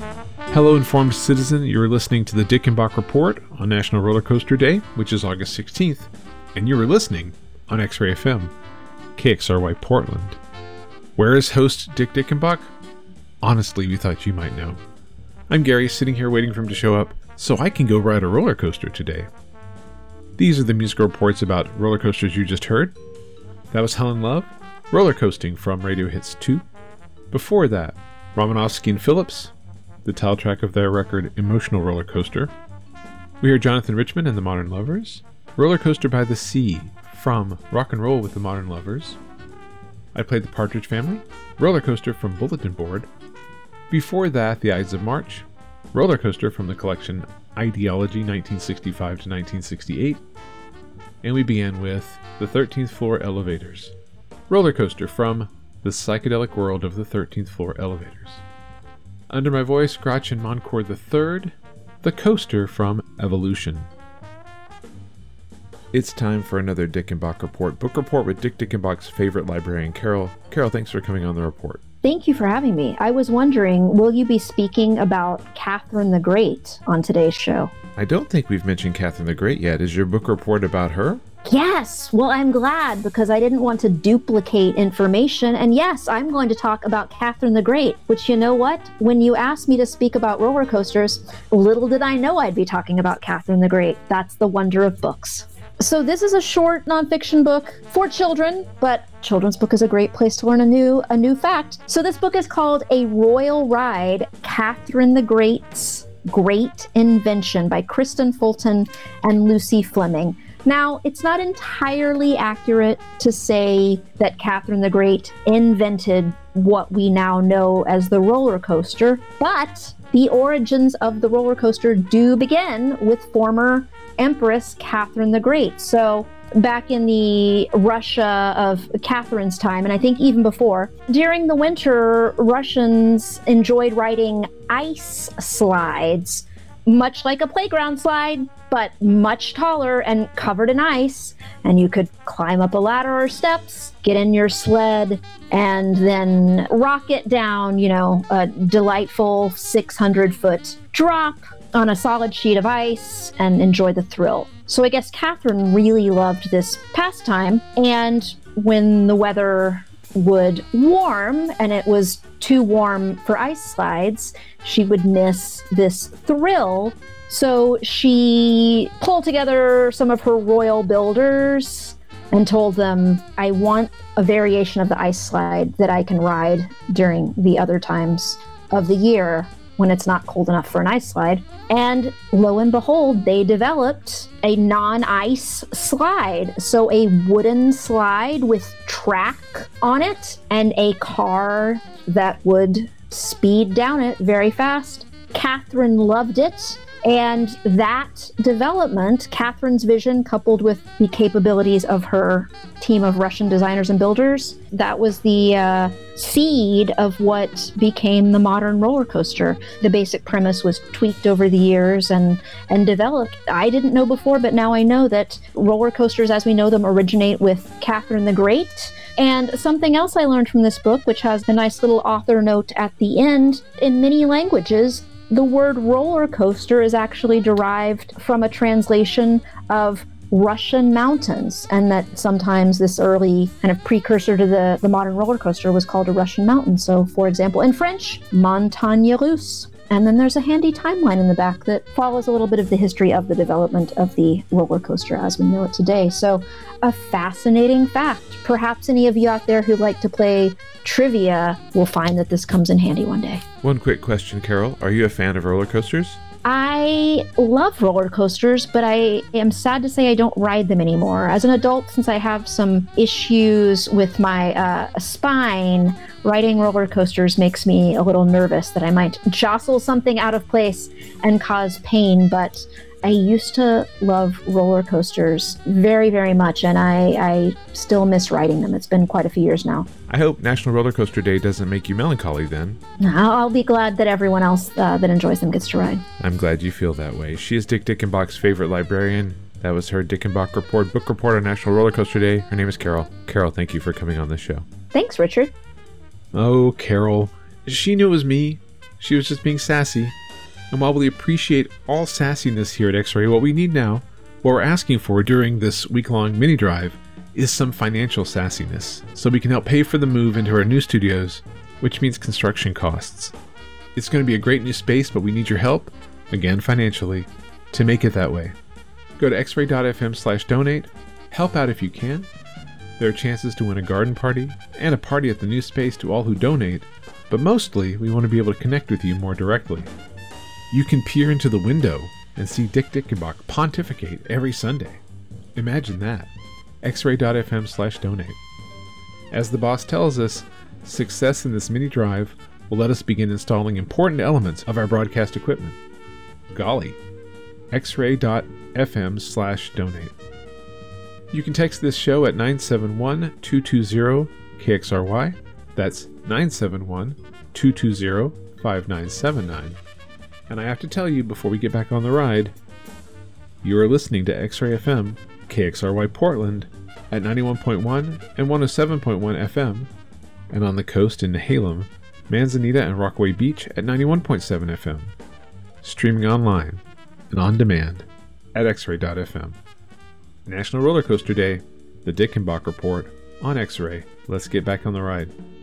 Hello, informed citizen. You're listening to the Dickenbach Report on National Roller Coaster Day, which is August 16th, and you are listening on X-Ray FM, KXRY Portland. Where is host Dick Dickenbach? Honestly, we thought you might know. I'm Gary, sitting here waiting for him to show up so I can go ride a roller coaster today. These are the musical reports about roller coasters you just heard. That was Helen Love, Roller Coasting from Radio Hits 2. Before that, Romanowski and Phillips, the title track of their record Emotional Roller Coaster. We heard Jonathan Richman and the Modern Lovers, Roller Coaster by the Sea from Rock and Roll with the Modern Lovers. I played the Partridge Family, Roller Coaster from Bulletin Board. Before that, The Ides of March, Roller Coaster from the collection Ideology 1965 to 1968. And we began with The 13th Floor Elevators, Roller Coaster from The Psychedelic World of the 13th Floor Elevators. Under my voice, Gretchen Moncourt III, The Coaster from Evolution. It's time for another Dickenbach Report, book report with Dick Dickenbach's favorite librarian, Carol. Carol, thanks for coming on the report. Thank you for having me. I was wondering, will you be speaking about Catherine the Great on today's show? I don't think we've mentioned Catherine the Great yet. Is your book report about her? Yes. Well, I'm glad because I didn't want to duplicate information. And yes, I'm going to talk about Catherine the Great, which, you know what? When you asked me to speak about roller coasters, little did I know I'd be talking about Catherine the Great. That's the wonder of books. So this is a short nonfiction book for children, but children's book is a great place to learn a new fact. So this book is called A Royal Ride, Catherine the Great's Great Invention by Kristen Fulton and Lucy Fleming. Now, it's not entirely accurate to say that Catherine the Great invented what we now know as the roller coaster, but the origins of the roller coaster do begin with former Empress Catherine the Great. So back in the Russia of Catherine's time, and I think even before, during the winter, Russians enjoyed riding ice slides, much like a playground slide, but much taller and covered in ice. And you could climb up a ladder or steps, get in your sled, and then rocket down, a delightful 600-foot drop on a solid sheet of ice and enjoy the thrill. So I guess Catherine really loved this pastime, and when the weather would warm and it was too warm for ice slides, she would miss this thrill. So she pulled together some of her royal builders and told them, I want a variation of the ice slide that I can ride during the other times of the year when it's not cold enough for an ice slide. And lo and behold, they developed a non-ice slide. So a wooden slide with track on it and a car that would speed down it very fast. Catherine loved it. And that development, Catherine's vision coupled with the capabilities of her team of Russian designers and builders, that was the seed of what became the modern roller coaster. The basic premise was tweaked over the years and developed. I didn't know before, but now I know that roller coasters as we know them originate with Catherine the Great. And something else I learned from this book, which has a nice little author note at the end, in many languages, the word roller coaster is actually derived from a translation of Russian mountains, and that sometimes this early kind of precursor to the modern roller coaster was called a Russian mountain. So, for example, in French, Montagne Russe. And then there's a handy timeline in the back that follows a little bit of the history of the development of the roller coaster as we know it today. So, a fascinating fact. Perhaps any of you out there who like to play trivia will find that this comes in handy one day. One quick question, Carol. Are you a fan of roller coasters? I love roller coasters, but I am sad to say I don't ride them anymore. As an adult, since I have some issues with my spine, riding roller coasters makes me a little nervous that I might jostle something out of place and cause pain, but I used to love roller coasters very, very much, and I still miss riding them. It's been quite a few years now. I hope National Roller Coaster Day doesn't make you melancholy then. I'll be glad that everyone else that enjoys them gets to ride. I'm glad you feel that way. She is Dick Dickenbach's favorite librarian. That was her Dickenbach Report, book report on National Roller Coaster Day. Her name is Carol. Carol, thank you for coming on this show. Thanks, Richard. Oh, Carol. She knew it was me. She was just being sassy. And while we appreciate all sassiness here at X-Ray, what we need now, what we're asking for during this week-long mini drive, is some financial sassiness, so we can help pay for the move into our new studios, which means construction costs. It's going to be a great new space, but we need your help, again financially, to make it that way. Go to xray.fm/donate, help out if you can. There are chances to win a garden party, and a party at the new space to all who donate, but mostly we want to be able to connect with you more directly. You can peer into the window and see Dick Dickenbach pontificate every Sunday. Imagine that. xray.fm/donate. As the boss tells us, success in this mini drive will let us begin installing important elements of our broadcast equipment. Golly. xray.fm/donate. You can text this show at 971-220-KXRY. That's 971-220-5979. And I have to tell you before we get back on the ride, you are listening to X-Ray FM, KXRY Portland, at 91.1 and 107.1 FM, and on the coast in Nehalem, Manzanita, and Rockaway Beach at 91.7 FM. Streaming online and on demand at xray.fm. National Roller Coaster Day, the Dickenbach Report on X-Ray. Let's get back on the ride.